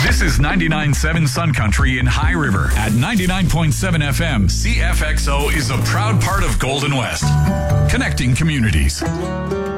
This is 99.7 Sun Country in High River. At 99.7 FM, CFXO is a proud part of Golden West. Connecting communities.